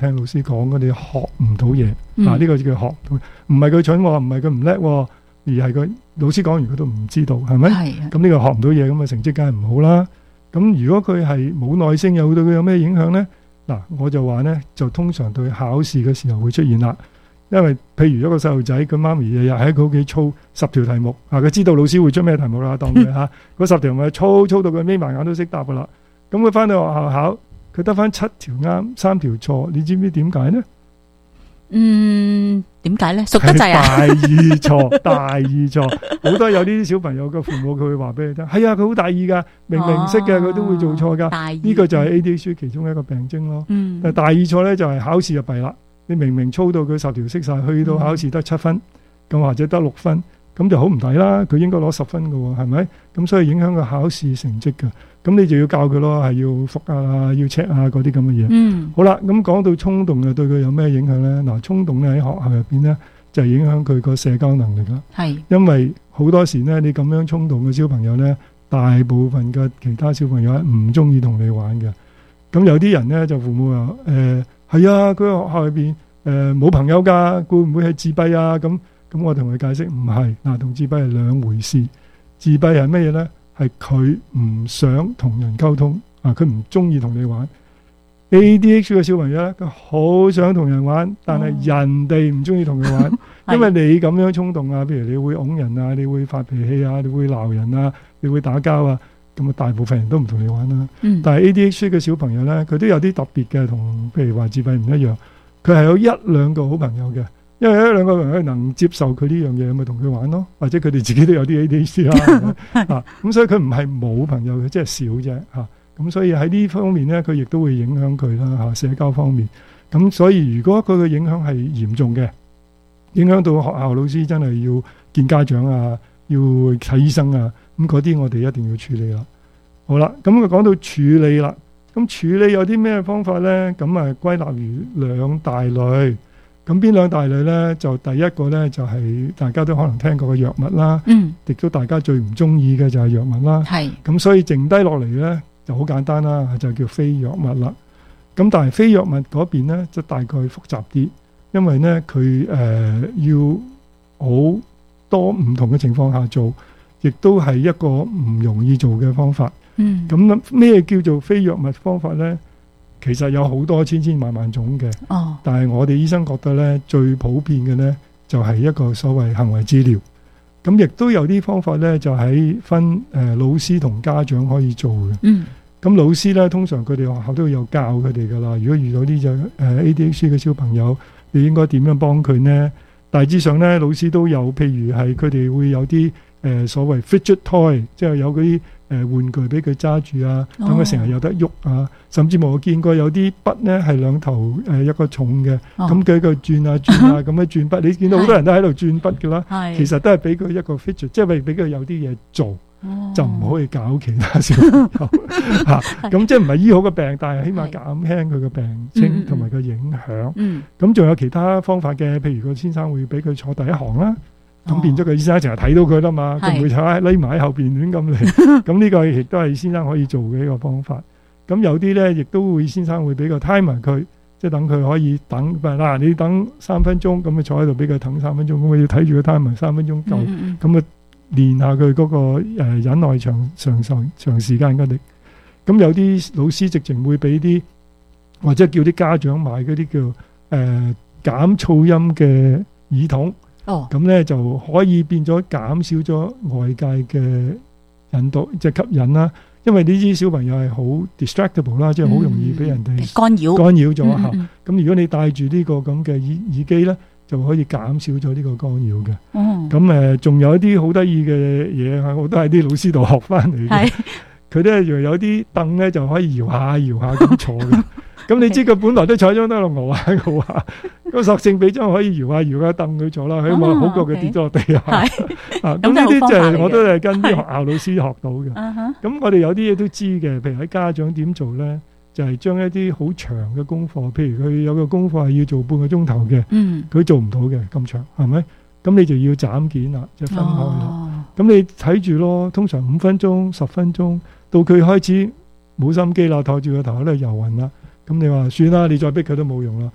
聽老師講，佢哋學唔到嘢。呢個就叫學唔到，唔係佢蠢，唔係佢唔叻，而係佢老師講完佢都唔知道，係咪？咁呢個學唔到嘢，咁啊成績梗係唔好啦。咁如果佢係冇耐性，又對佢有咩影響呢？嗱，我就話呢，就通常對考試嘅時候會出現啦。因為譬如一個細路仔，佢媽咪日日喺佢屋企操10條題目，佢知道老師會出咩題目啦，當佢嗰10條咪操到佢眯埋眼都識答噶啦。咁佢翻到學校考，佢得翻7條啱，3條錯，你知唔知點解呢？ 點解呢？熟得滯啊！ 大意錯，好多有啲小朋友嘅父母佢會話俾你聽，係啊，佢好大意噶，明明識嘅佢都會做錯噶。呢個就係 ADHD 其中一個病徵咯。但大意錯呢，就係考試就弊啦。你明明操到佢10條識晒，去到考試得7分，咁或者得6分，咁就好唔抵啦。佢應該攞10分噶，係咪？咁所以影響個考試成績噶。咁你就要教佢咯，係要復啊，要 check 啊，嗰啲咁嘅嘢。好啦，咁講到衝動啊，對佢有咩影響咧？嗱，衝動咧喺學校入邊咧，就係影響佢個社交能力啦。係，因為好多時咧，你咁樣衝動嘅小朋友咧，大部分嘅其他小朋友係唔中意同你玩嘅。咁有啲人咧就父母話係啊，佢喺學校入邊冇朋友㗎，會唔會係自閉啊？咁我同佢解釋唔係，嗱，同自閉係兩回事。自閉係乜嘢咧？係佢唔想同人溝通佢唔中意同你玩。ADHD 嘅小朋友咧，佢好想同人玩，但係人哋唔中意同佢玩，因為你咁樣衝動啊，譬如你會拱人啊，你會發脾氣啊，你會鬧人啊，你會打交啊，咁大部分人都唔同你玩啦。但係 ADHD 嘅小朋友咧，佢都有啲特別嘅，同譬如話自閉唔一樣，佢係有1-2個好朋友嘅。因為1-2個朋友能接受佢呢樣嘢，咪同佢玩咯，或者佢哋自己都有啲 ADHD 啦，咁所以佢唔係冇朋友嘅，即係少啫嚇。咁所以喺呢方面咧，佢亦都會影響佢啦嚇，社交方面。咁所以如果佢嘅影響係嚴重嘅，影響到學校老師真係要見家長啊，要睇醫生啊，咁嗰啲我哋一定要處理啦。好啦，咁佢講到處理啦，咁處理有啲咩方法咧？咁啊歸納如2大類。咁邊2大類咧？就第一個咧就係大家都可能聽過嘅藥物啦，亦都大家最唔中意嘅就係藥物啦。咁所以剩低落嚟咧就好簡單啦，就叫非藥物啦。咁但係非藥物嗰邊咧就大概複雜啲，因為咧佢要好多唔同嘅情況下做，亦都係一個唔容易做嘅方法。咁咩叫做非藥物方法咧？其實有好多千萬種嘅，但係我哋醫生覺得咧最普遍嘅咧就係一個所謂行為治療。咁亦都有啲方法咧就喺分老師同家長可以做嘅。咁老師咧通常佢哋學校都有教佢哋噶啦。如果遇到啲就ADHD 嘅小朋友，你應該點樣幫佢呢？大致上咧老師都有，譬如係佢哋會有啲所謂 fidget toy， 即係有嗰啲玩具俾佢揸住啊，等佢成日有得喐啊。甚至乎我見過有啲筆咧係2頭一個重嘅，咁佢轉啊咁樣轉筆，你見到好多人都喺度轉筆㗎啦。其實都係俾佢一個 fidget， 即係俾佢有啲嘢做，就唔可以搞其他小朋友咁即係唔係醫好個病，但係起碼減輕佢個病徵同埋個影響。咁仲有其他方法嘅，譬如個先生會俾佢坐第一行啦。咁變咗個醫生成日睇到佢啦嘛，佢唔會匿埋喺後邊亂咁嚟。咁呢個亦都係先生可以做嘅一個方法。咁有啲咧，亦都會先生會俾個 timer 佢，即係等佢可以等。嗱，你等3分鐘，咁佢坐喺度俾佢等3分鐘，咁佢要睇住個 timer 3分鐘夠，咁啊練下佢嗰個忍耐長時間嘅力。咁有啲老師直情會俾啲，或者叫啲家長買嗰啲叫減噪音嘅耳筒。咁咧就可以變咗減少咗外界嘅引導，即係吸引啦。因為呢啲小朋友係好 distractible 啦，即係好容易俾人哋干擾咗嚇。咁如果你戴住呢個咁嘅耳機咧，就可以減少咗呢個干擾嘅。咁仲有一啲好得意嘅嘢嚇，我都喺啲老師度學翻嚟嘅。佢咧有啲凳咧就可以搖下咁坐嘅。咁你知佢本來都坐張得度熬下，咁索性俾張可以搖下凳佢坐啦，起碼好過佢跌咗落地下。咁呢啲就係我都係跟啲學校老師學到嘅。咁我哋有啲嘢都知嘅，譬如喺家長點做咧，就係將一啲好長嘅功課，譬如佢有個功課係要做半個鐘頭嘅，佢做唔到嘅咁長，係咪？咁你就要斬件啦，就分開啦。咁你睇住咯，通常5分鐘、10分鐘，到佢開始冇心機啦，托住個頭喺度遊魂啦。咁你話算啦，你再逼佢都冇用啦。